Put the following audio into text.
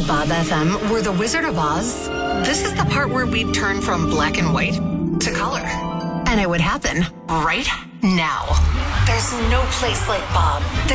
Bob FM were the Wizard of Oz, this is the part where we'd turn from black and white to color. And it would happen right now. There's no place like Bob.